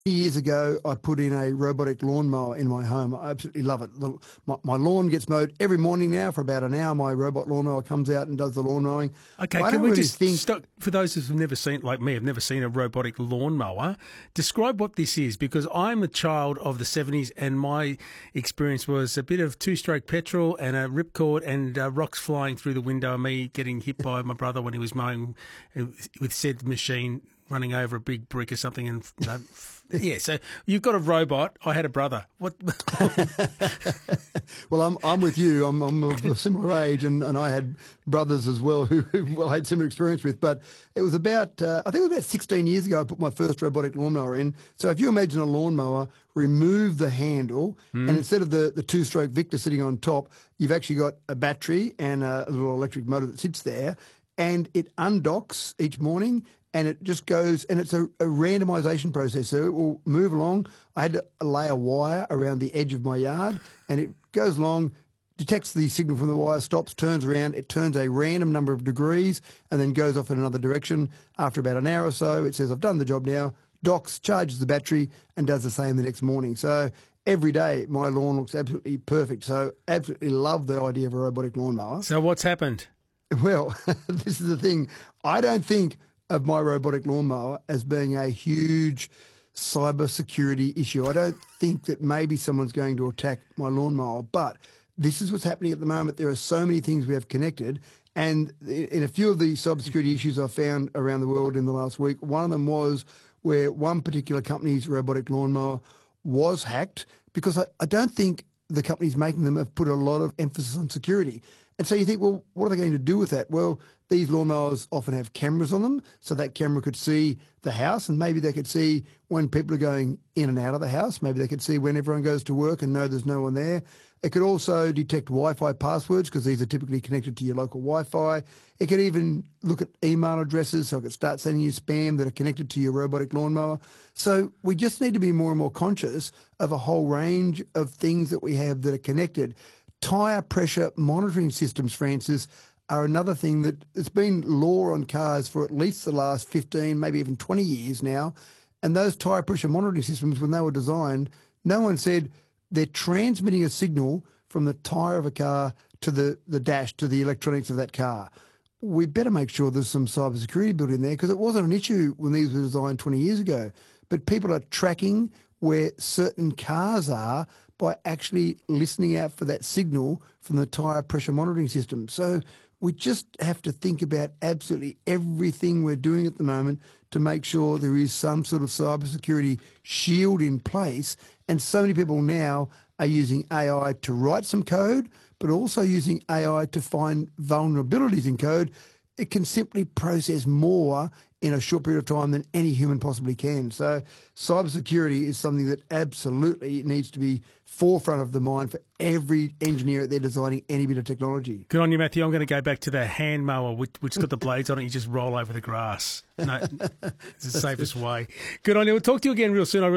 Years ago, I put in a robotic lawnmower in my home. I absolutely love it. My lawn gets mowed every morning now for about an hour. My robot lawnmower comes out and does the lawn mowing. Okay, I can don't we really just think, stop for those who've never seen, like me, have never seen a robotic lawnmower? Describe what this is, because I'm a child of the 70s and my experience was a bit of two-stroke petrol and a ripcord and rocks flying through the window and me getting hit by my brother when he was mowing with said machine running over a big brick or something and yeah, so you've got a robot. I had a brother. What? well, I'm with you. I'm of a similar age, and I had brothers as well who I had similar experience with. But it was about, I think it was about 16 years ago I put my first robotic lawnmower in. So if you imagine a lawnmower, remove the handle, and instead of the two-stroke Victor sitting on top, you've actually got a battery and a little electric motor that sits there, and it undocks each morning, and it just goes, and it's a randomization process. So it will move along. I had to lay a wire around the edge of my yard, and it goes along, detects the signal from the wire, stops, turns around. It turns a random number of degrees and then goes off in another direction. After about an hour or so, it says, I've done the job now, docks, charges the battery, and does the same the next morning. So every day, my lawn looks absolutely perfect. So absolutely love the idea of a robotic lawnmower. So what's happened? Well, this is the thing. I don't think of my robotic lawnmower as being a huge cyber security issue. I don't think that maybe someone's going to attack my lawnmower, but this is what's happening at the moment. There are so many things we have connected, and in a few of the cybersecurity issues I found around the world in the last week, one of them was where one particular company's robotic lawnmower was hacked, because I don't think the companies making them have put a lot of emphasis on security. And so you think, well, what are they going to do with that? Well, these lawnmowers often have cameras on them, so that camera could see the house, and maybe they could see when people are going in and out of the house. Maybe they could see when everyone goes to work and know there's no one there. It could also detect Wi-Fi passwords, because these are typically connected to your local Wi-Fi. It could even look at email addresses, so it could start sending you spam that are connected to your robotic lawnmower. So we just need to be more and more conscious of a whole range of things that we have that are connected. Tyre pressure monitoring systems, Francis, are another thing that it's been law on cars for at least the last 15, maybe even 20 years now. And those tyre pressure monitoring systems, when they were designed, no one said they're transmitting a signal from the tyre of a car to the dash, to the electronics of that car. We better make sure there's some cybersecurity built in there, because it wasn't an issue when these were designed 20 years ago. But people are tracking where certain cars are by actually listening out for that signal from the tyre pressure monitoring system. So we just have to think about absolutely everything we're doing at the moment to make sure there is some sort of cybersecurity shield in place. And so many people now are using AI to write some code, but also using AI to find vulnerabilities in code. It can simply process more in a short period of time than any human possibly can. So cybersecurity is something that absolutely needs to be forefront of the mind for every engineer out there designing any bit of technology. Good on you, Matthew. I'm going to go back to the hand mower, which got the blades on it. You just roll over the grass. No, it's the safest way. Good on you. We'll talk to you again real soon.